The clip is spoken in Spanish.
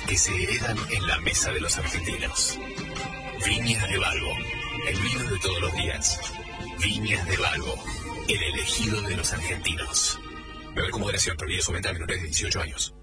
que se heredan en la mesa de los argentinos. Viñas de Valgo, el vino de todos los días. Viñas de Valgo, el elegido de los argentinos. Beber con moderación, prohibida su venta a menores de 18 años.